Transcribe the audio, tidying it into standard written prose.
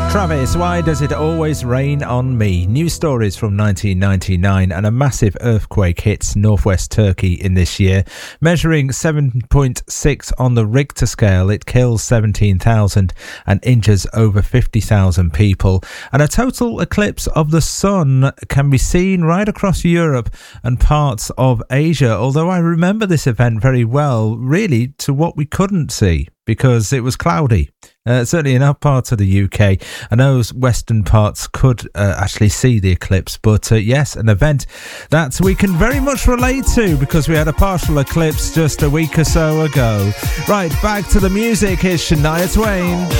Travis, why does it always rain on me? News stories from 1999, and a massive earthquake hits northwest Turkey in this year. Measuring 7.6 on the Richter scale, it kills 17,000 and injures over 50,000 people. And a total eclipse of the sun can be seen right across Europe and parts of Asia, although I remember this event very well, really, to what we couldn't see, because it was cloudy. Certainly in our part of the UK. I know western parts could actually see the eclipse, but yes, an event that we can very much relate to, because we had a partial eclipse just a week or so ago. Right, back to the music. Here's Shania Twain.